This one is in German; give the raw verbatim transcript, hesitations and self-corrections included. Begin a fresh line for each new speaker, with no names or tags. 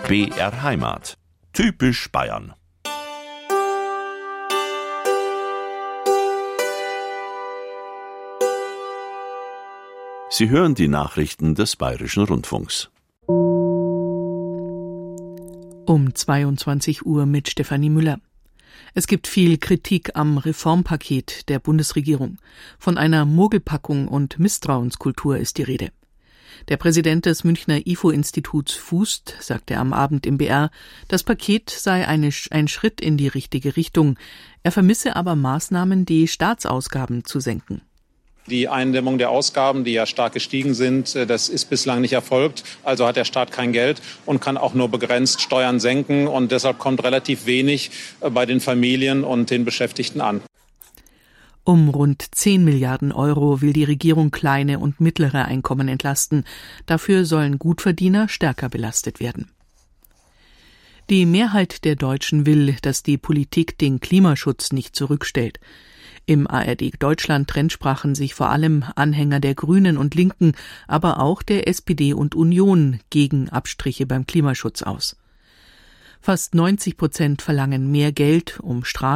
B R Heimat. Typisch Bayern. Sie hören die Nachrichten des Bayerischen Rundfunks.
Um zweiundzwanzig Uhr mit Stefanie Müller. Es gibt viel Kritik am Reformpaket der Bundesregierung. Von einer Mogelpackung und Misstrauenskultur ist die Rede. Der Präsident des Münchner I F O-Instituts Fußt sagte am Abend im B R, das Paket sei eine, ein Schritt in die richtige Richtung. Er vermisse aber Maßnahmen, die Staatsausgaben zu senken.
Die Eindämmung der Ausgaben, die ja stark gestiegen sind, das ist bislang nicht erfolgt. Also hat der Staat kein Geld und kann auch nur begrenzt Steuern senken. Und deshalb kommt relativ wenig bei den Familien und den Beschäftigten an.
Um rund zehn Milliarden Euro will die Regierung kleine und mittlere Einkommen entlasten. Dafür sollen Gutverdiener stärker belastet werden. Die Mehrheit der Deutschen will, dass die Politik den Klimaschutz nicht zurückstellt. Im A R D-Deutschland-Trend sprachen sich vor allem Anhänger der Grünen und Linken, aber auch der S P D und Union gegen Abstriche beim Klimaschutz aus. Fast neunzig Prozent verlangen mehr Geld, um Straßen